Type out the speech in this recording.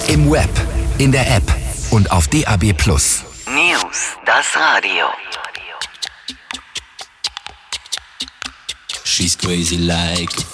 Im Web, in der App und auf DAB+. News, das Radio. She's crazy like